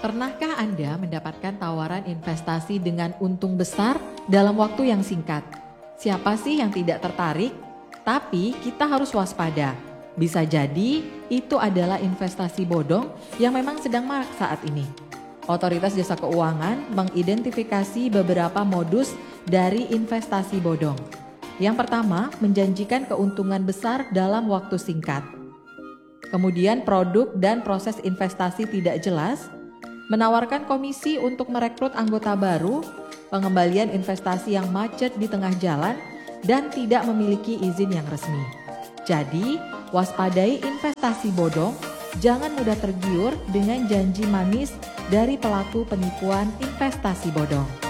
Pernahkah Anda mendapatkan tawaran investasi dengan untung besar dalam waktu yang singkat? Siapa sih yang tidak tertarik? Tapi kita harus waspada. Bisa jadi itu adalah investasi bodong yang memang sedang marak saat ini. Otoritas Jasa Keuangan mengidentifikasi beberapa modus dari investasi bodong. Yang pertama, menjanjikan keuntungan besar dalam waktu singkat. Kemudian produk dan proses investasi tidak jelas, menawarkan komisi untuk merekrut anggota baru, pengembalian investasi yang macet di tengah jalan, dan tidak memiliki izin yang resmi. Jadi, waspadai investasi bodong, jangan mudah tergiur dengan janji manis dari pelaku penipuan investasi bodong.